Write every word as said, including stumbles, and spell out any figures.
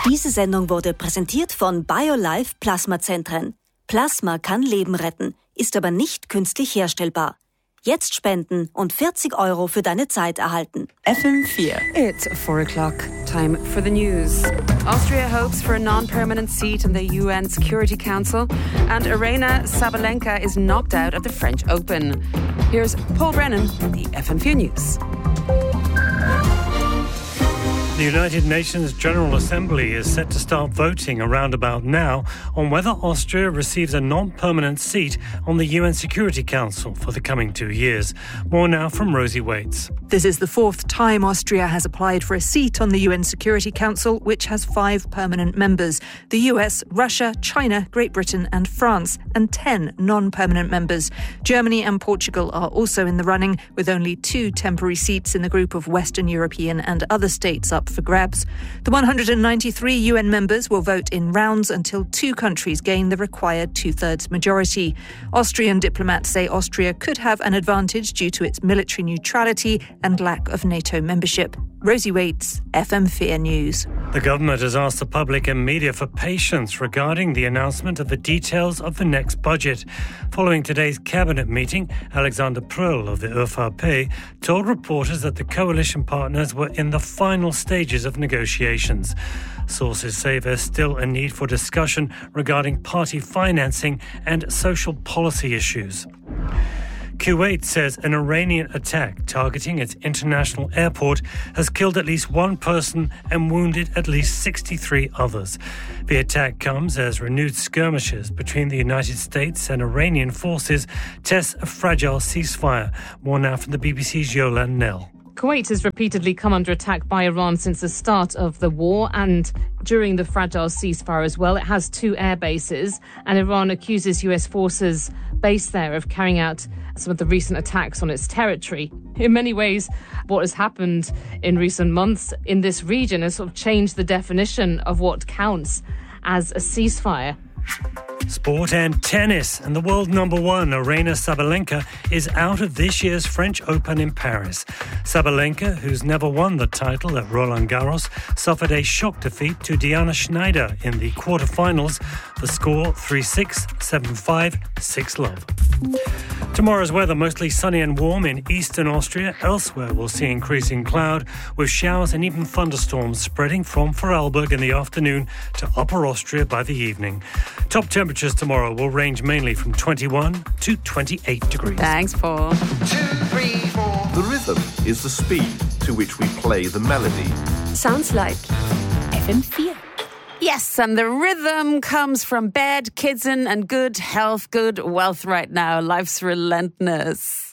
Diese Sendung wurde präsentiert von BioLife Plasmazentren. Plasma kann Leben retten, ist aber nicht künstlich herstellbar. Jetzt spenden und vierzig Euro für deine Zeit erhalten. F M four. It's four o'clock. Time for the news. Austria hopes for a non-permanent seat in the U N Security Council, and Aryna Sabalenka is knocked out at the French Open. Here's Paul Brennan with the F M four News. The United Nations General Assembly is set to start voting around about now on whether Austria receives a non-permanent seat on the U N Security Council for the coming two years. More now from Rosie Waits. This is the fourth time Austria has applied for a seat on the U N Security Council, which has five permanent members: the U S, Russia, China, Great Britain and France, and ten non-permanent members. Germany and Portugal are also in the running, with only two temporary seats in the group of Western European and other states up for grabs. The one hundred ninety-three U N members will vote in rounds until two countries gain the required two-thirds majority. Austrian diplomats say Austria could have an advantage due to its military neutrality and lack of NATO membership. Rosie Waits, F M four News. The government has asked the public and media for patience regarding the announcement of the details of the next budget. Following today's cabinet meeting, Alexander Pröll of the Ö V P told reporters that the coalition partners were in the final stages of negotiations. Sources say there's still a need for discussion regarding party financing and social policy issues. Kuwait says an Iranian attack targeting its international airport has killed at least one person and wounded at least sixty-three others. The attack comes as renewed skirmishes between the United States and Iranian forces test a fragile ceasefire. More now from the B B C's Yolande Knell. Kuwait has repeatedly come under attack by Iran since the start of the war, and during the fragile ceasefire as well. It has two air bases, and Iran accuses U S forces based there of carrying out some of the recent attacks on its territory. In many ways, what has happened in recent months in this region has sort of changed the definition of what counts as a ceasefire. Sport and tennis, and the world number one, Aryna Sabalenka, is out of this year's French Open in Paris. Sabalenka, who's never won the title at Roland Garros, suffered a shock defeat to Diana Schneider in the quarterfinals. The score three six, seven five, six love. Tomorrow's weather mostly sunny and warm in eastern Austria. Elsewhere we'll see increasing cloud with showers and even thunderstorms spreading from Vorarlberg in the afternoon to Upper Austria by the evening. Top temperatures tomorrow will range mainly from twenty-one to twenty-eight degrees. Thanks, Paul. Two, three, four. The rhythm is the speed to which we play the melody. Sounds like F M four. Yes, and the rhythm comes from bed, kids in, and good health, good wealth right now. Life's relentless.